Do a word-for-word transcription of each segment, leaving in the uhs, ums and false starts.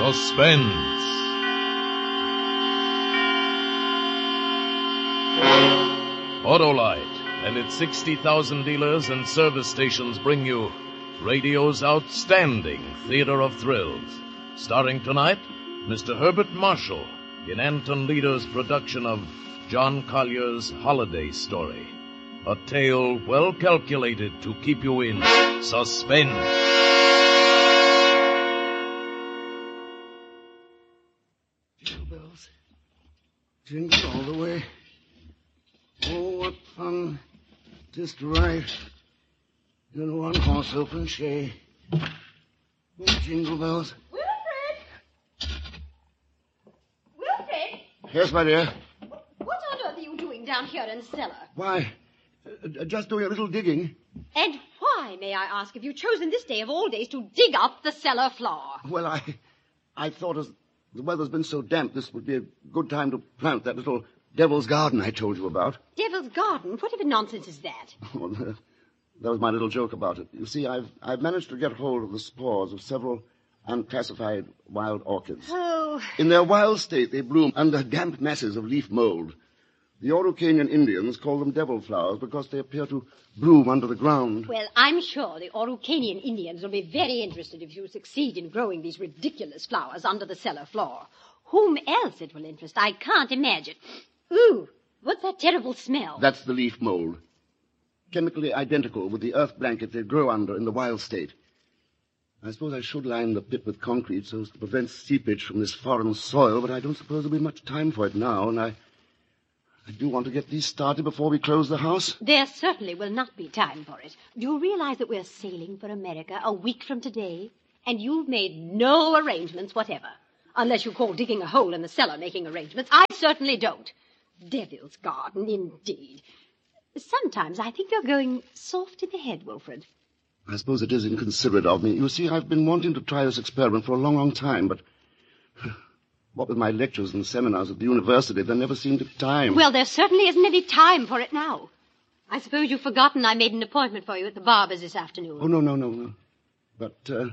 Suspense. Autolite and its sixty thousand dealers and service stations bring you radio's outstanding theater of thrills. Starring tonight, Mister Herbert Marshall in Anton Leader's production of John Collier's Holiday Story. A tale well calculated to keep you in suspense. Jingle bells. Jingle all the way. Oh, what fun. Just right. In one horse open shay. Oh, jingle bells. Wilfred! Wilfred! Yes, my dear. What on earth are you doing down here in the cellar? Why, uh, just doing a little digging. And why, may I ask, have you chosen this day of all days to dig up the cellar floor? Well, I, I thought as the weather's been so damp, this would be a good time to plant that little devil's garden I told you about. Devil's garden? Whatever nonsense is that? Well, uh, that was my little joke about it. You see, I've I've managed to get hold of the spores of several unclassified wild orchids. Oh. In their wild state, they bloom under damp masses of leaf mold. The Araucanian Indians call them devil flowers because they appear to bloom under the ground. Well, I'm sure the Araucanian Indians will be very interested if you succeed in growing these ridiculous flowers under the cellar floor. Whom else it will interest, I can't imagine. Ooh, what's that terrible smell? That's the leaf mold. Chemically identical with the earth blanket they grow under in the wild state. I suppose I should line the pit with concrete so as to prevent seepage from this foreign soil, but I don't suppose there'll be much time for it now, and I... I do want to get these started before we close the house. There certainly will not be time for it. Do you realize that we're sailing for America a week from today? And you've made no arrangements whatever. Unless you call digging a hole in the cellar making arrangements. I certainly don't. Devil's garden, indeed. Sometimes I think you're going soft in the head, Wilfred. I suppose it is inconsiderate of me. You see, I've been wanting to try this experiment for a long, long time, but... what with my lectures and seminars at the university, there never seemed time. Well, there certainly isn't any time for it now. I suppose you've forgotten I made an appointment for you at the barber's this afternoon. Oh, no, no, no, no. But, uh,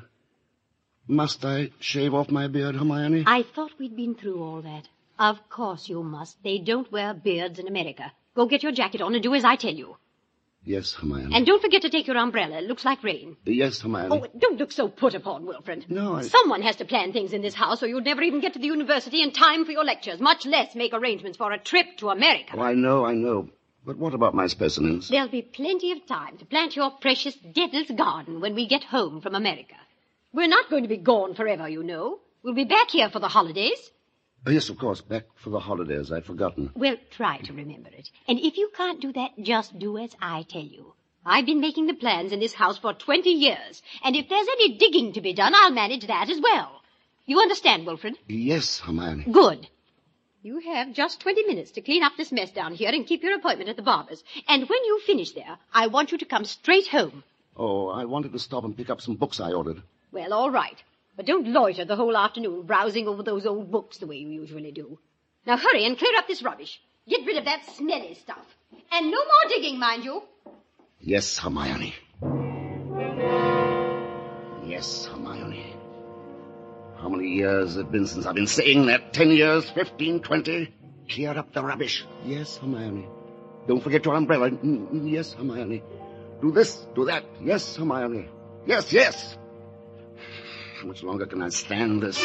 must I shave off my beard, Hermione? I thought we'd been through all that. Of course you must. They don't wear beards in America. Go get your jacket on and do as I tell you. Yes, Hermione. And don't forget to take your umbrella. It looks like rain. Yes, Hermione. Oh, don't look so put upon, Wilfred. No, I... Someone has to plan things in this house, or you'd never even get to the university in time for your lectures, much less make arrangements for a trip to America. Oh, I know, I know. But what about my specimens? There'll be plenty of time to plant your precious devil's garden when we get home from America. We're not going to be gone forever, you know. We'll be back here for the holidays. Oh, yes, of course, back for the holidays. I'd forgotten. Well, try to remember it. And if you can't do that, just do as I tell you. I've been making the plans in this house for twenty years, and if there's any digging to be done, I'll manage that as well. You understand, Wilfred? Yes, Hermione. Good. You have just twenty minutes to clean up this mess down here and keep your appointment at the barber's. And when you finish there, I want you to come straight home. Oh, I wanted to stop and pick up some books I ordered. Well, all right. But don't loiter the whole afternoon browsing over those old books the way you usually do. Now hurry and clear up this rubbish. Get rid of that smelly stuff. And no more digging, mind you. Yes, Hermione. Yes, Hermione. How many years has it been since I've been saying that? Ten years? Fifteen? Twenty? Clear up the rubbish. Yes, Hermione. Don't forget your umbrella. Mm, yes, Hermione. Do this, do that. Yes, Hermione. Yes, yes. How much longer can I stand this?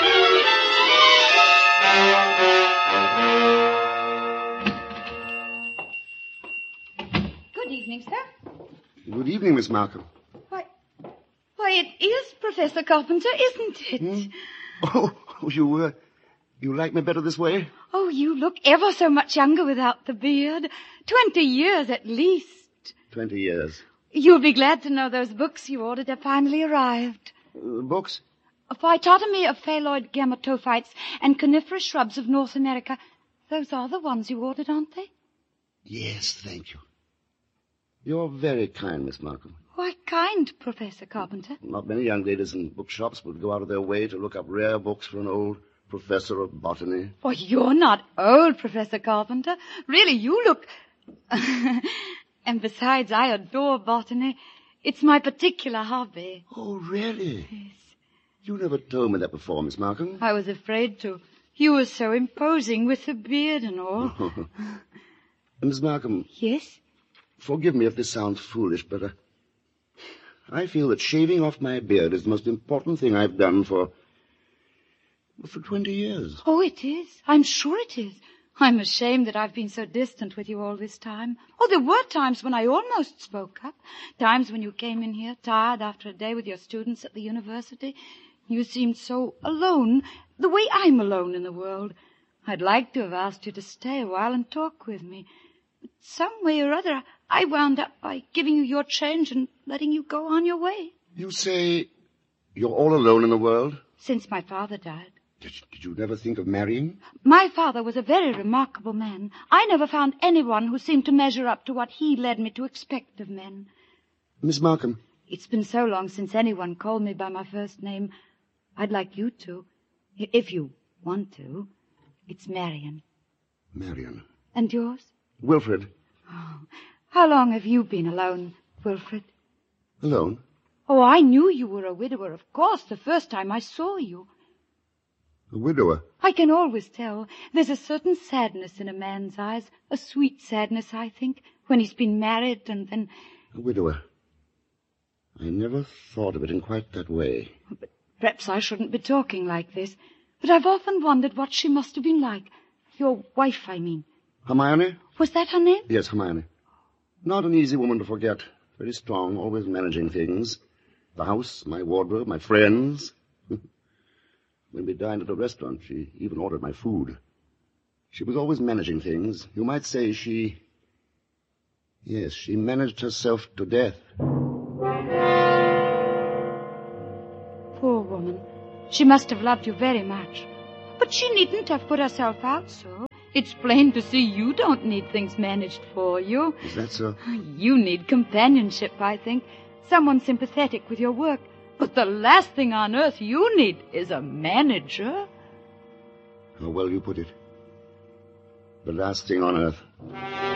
Good evening, sir. Good evening, Miss Markham. Why, why, it is Professor Carpenter, isn't it? Hmm? Oh, oh, you, uh, you like me better this way? Oh, you look ever so much younger without the beard. Twenty years at least. Twenty years. You'll be glad to know those books you ordered have finally arrived. Uh, books? Phytotomy of phalloid gametophytes and coniferous shrubs of North America. Those are the ones you ordered, aren't they? Yes, thank you. You're very kind, Miss Markham. Why kind, Professor Carpenter? Not many young ladies in bookshops would go out of their way to look up rare books for an old professor of botany. Oh, you're not old, Professor Carpenter. Really, you look... And besides, I adore botany. It's my particular hobby. Oh, really? Yes. You never told me that before, Miss Markham. I was afraid to. You were so imposing with the beard and all. Miss Markham. Yes? Forgive me if this sounds foolish, but uh, I feel that shaving off my beard is the most important thing I've done for... for twenty years. Oh, it is. I'm sure it is. I'm ashamed that I've been so distant with you all this time. Oh, there were times when I almost spoke up. Times when you came in here, tired after a day with your students at the university. You seemed so alone, the way I'm alone in the world. I'd like to have asked you to stay a while and talk with me. But some way or other, I wound up by giving you your change and letting you go on your way. You say you're all alone in the world? Since my father died. Did, did you never think of marrying? My father was a very remarkable man. I never found anyone who seemed to measure up to what he led me to expect of men. Miss Markham. It's been so long since anyone called me by my first name. I'd like you to, if you want to. It's Marion. Marion. And yours? Wilfred. Oh, how long have you been alone, Wilfred? Alone? Oh, I knew you were a widower, of course, the first time I saw you. A widower? I can always tell. There's a certain sadness in a man's eyes, a sweet sadness, I think, when he's been married and then... A widower. I never thought of it in quite that way. But perhaps I shouldn't be talking like this. But I've often wondered what she must have been like. Your wife, I mean. Hermione? Was that her name? Yes, Hermione. Not an easy woman to forget. Very strong, always managing things. The house, my wardrobe, my friends. When we dined at a restaurant, she even ordered my food. She was always managing things. You might say she... Yes, she managed herself to death. Poor woman. She must have loved you very much. But she needn't have put herself out so. It's plain to see you don't need things managed for you. Is that so? You need companionship, I think. Someone sympathetic with your work. But the last thing on earth you need is a manager. How well you put it. The last thing on earth.